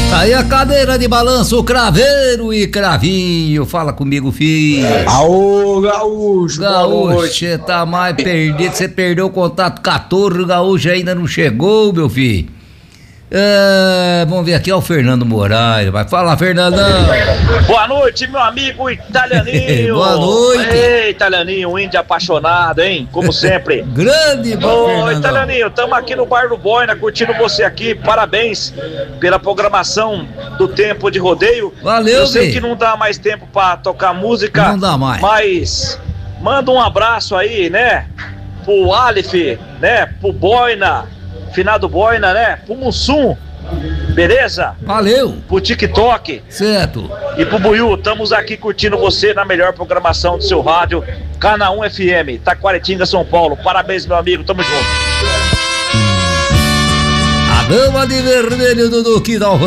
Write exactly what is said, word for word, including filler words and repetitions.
Tá aí a cadeira de balanço, Craveiro e Cravinho. Fala comigo, filho. Aô, Gaúcho. Gaúcho, você tá mais perdido. Você perdeu o contato com a torre. O Gaúcho ainda não chegou, meu filho. É, vamos ver aqui, é o Fernando Moraes. Vai falar, Fernandão. Boa noite, meu amigo Italianinho. Boa noite. Ei, Italianinho, um índio apaixonado, hein? Como sempre. Grande, Ô, Fernandão. Italianinho, estamos aqui no Bar do Boina, curtindo você aqui. Parabéns pela programação do Tempo de Rodeio. Valeu, Eu sei filho. que não dá mais tempo pra tocar música. Não dá mais. Mas manda um abraço aí, né? Pro Aleph, né? Pro Boina, finado Boina, né? Pro Mussum, beleza? Valeu. Pro TikTok. Certo. E pro Buiú, estamos aqui curtindo você na melhor programação do seu rádio, Canaã F M, Taquaritinga, São Paulo. Parabéns, meu amigo, tamo junto. A dama de vermelho do Duque Dalvan.